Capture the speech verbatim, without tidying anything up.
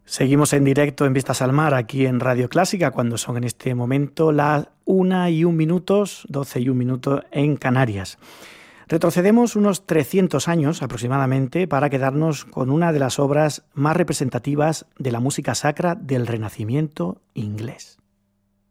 Seguimos en directo en Vistas al Mar, aquí en Radio Clásica, cuando son en este momento las una y un minutos, doce y un minutos en Canarias. Retrocedemos unos trescientos años aproximadamente para quedarnos con una de las obras más representativas de la música sacra del Renacimiento inglés.